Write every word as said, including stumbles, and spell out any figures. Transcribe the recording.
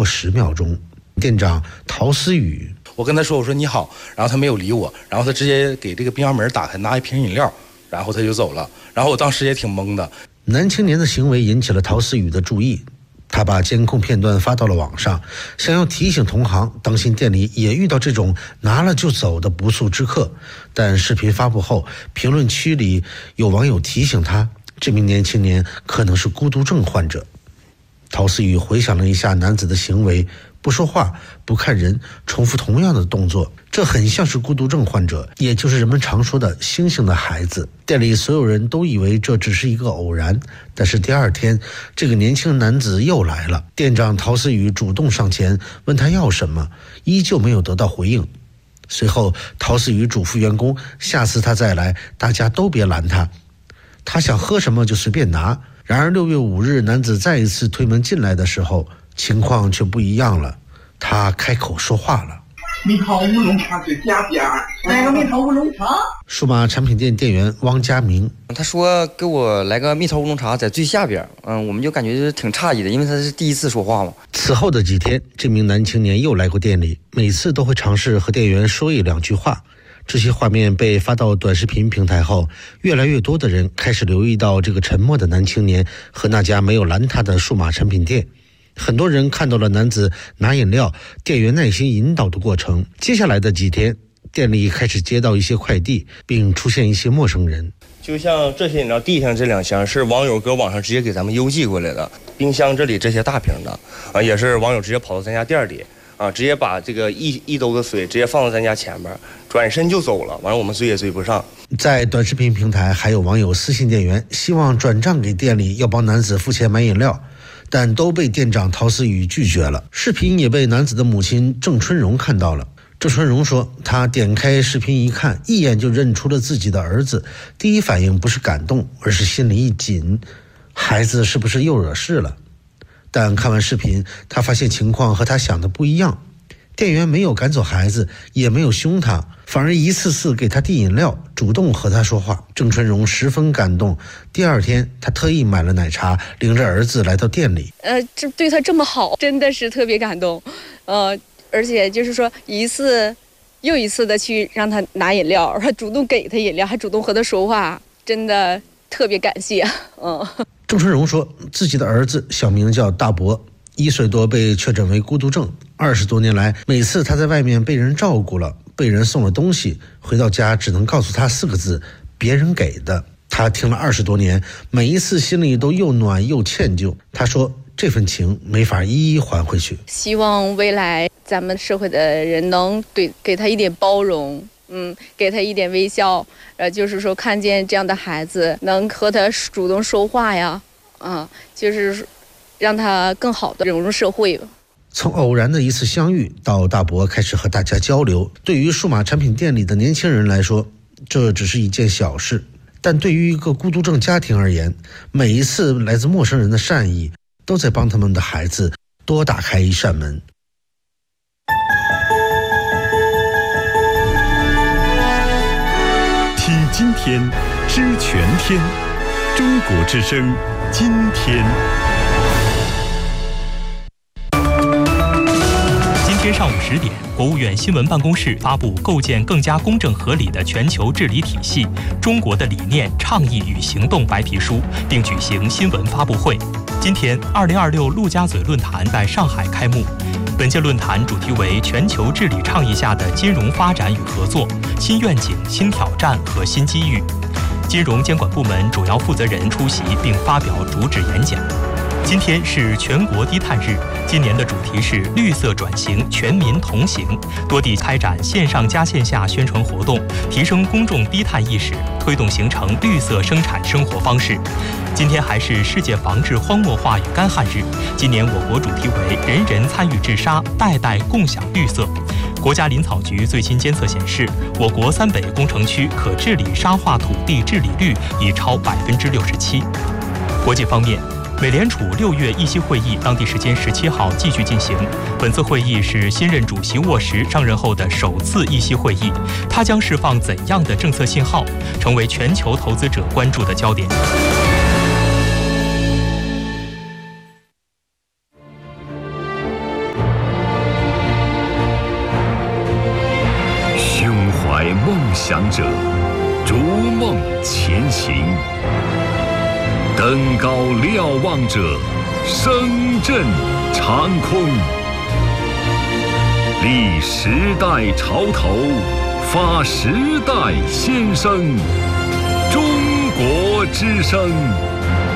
过十秒钟。店长陶思雨， 我跟他说我说你好，然后他没有理我，然后他直接给这个冰箱门打开，拿一瓶饮料，然后他就走了。然后我当时也挺懵的。 男青年的行为引起了陶思雨的注意，他把监控片段发到了网上，想要提醒同行当心店里也遇到这种拿了就走的不速之客。但视频发布后，评论区里有网友提醒他，这名年轻年可能是孤独症患者。陶思雨回想了一下男子的行为，不说话，不看人，重复同样的动作，这很像是孤独症患者，也就是人们常说的星星的孩子。店里所有人都以为这只是一个偶然，但是第二天这个年轻男子又来了。店长陶思雨主动上前问他要什么，依旧没有得到回应。随后陶思雨嘱咐员工，下次他再来大家都别拦他，他想喝什么就随便拿。然而六月五日男子再一次推门进来的时候，情况却不一样了，他开口说话了。 蜜桃乌龙茶最下边，来个蜜桃乌龙茶。 数码产品店店员汪家明， 他说给我来个蜜桃乌龙茶在最下边，嗯，我们就感觉挺诧异的，因为他是第一次说话嘛。 此后的几天，这名男青年又来过店里，每次都会尝试和店员说一两句话。这些画面被发到短视频平台后，越来越多的人开始留意到这个沉默的男青年和那家没有拦他的数码产品店。很多人看到了男子拿饮料，店员耐心引导的过程。接下来的几天，店里开始接到一些快递，并出现一些陌生人。 就像这些饮料地上这两箱是网友搁网上直接给咱们邮寄过来的，冰箱这里这些大瓶的啊，也是网友直接跑到咱家店里啊，直接把这个一一兜子水直接放到咱家前面，转身就走了。完了我们追也追不上。 在短视频平台，还有网友私信店员，希望转账给店里，要帮男子付钱买饮料，但都被店长陶思雨拒绝了。视频也被男子的母亲郑春荣看到了。郑春荣说，他点开视频一看，一眼就认出了自己的儿子，第一反应不是感动，而是心里一紧，孩子是不是又惹事了？但看完视频，他发现情况和他想的不一样，店员没有赶走孩子，也没有凶他，反而一次次给他递饮料，主动和他说话。郑春荣十分感动，第二天他特意买了奶茶，领着儿子来到店里。 呃，这对他这么好，真的是特别感动。呃，而且就是说一次又一次的去让他拿饮料，还主动给他饮料，还主动和他说话，真的特别感谢。嗯。 郑春荣说，自己的儿子小名叫大伯，一岁多被确诊为孤独症。二十多年来，每次他在外面被人照顾了，被人送了东西，回到家只能告诉他四个字：别人给的。他听了二十多年，每一次心里都又暖又歉疚。他说，这份情没法一一还回去。 希望未来咱们社会的人能对给他一点包容。嗯，给他一点微笑，呃，就是说看见这样的孩子能和他主动说话呀，啊，就是让他更好的融入社会吧。 从偶然的一次相遇到大伯开始和大家交流，对于数码产品店里的年轻人来说，这只是一件小事，但对于一个孤独症家庭而言，每一次来自陌生人的善意，都在帮他们的孩子多打开一扇门。 听今天，知全天，中国之声，今天。 今天上午十点，国务院新闻办公室发布《构建更加公正合理的全球治理体系：中国的理念、倡议与行动》白皮书，并举行新闻发布会。今天，二零二六陆家嘴论坛在上海开幕。本届论坛主题为全球治理倡议下的金融发展与合作、新愿景、新挑战和新机遇。金融监管部门主要负责人出席并发表主旨演讲。今天是全国低碳日，今年的主题是绿色转型，全民同行。多地开展线上加线下宣传活动，提升公众低碳意识，推动形成绿色生产生活方式。今天还是世界防治荒漠化与干旱日，今年我国主题为人人参与治沙，代代共享绿色。国家林草局最新监测显示，我国三北工程区可治理沙化土地治理率已超百分之六十七。国际方面，美联储六月议息会议当地时间十七号继续进行。本次会议是新任主席沃什上任后的首次议息会议，它将释放怎样的政策信号，成为全球投资者关注的焦点。 梦想者，逐梦前行。登高瞭望者，声震长空。立时代潮头，发时代先声。中国之声。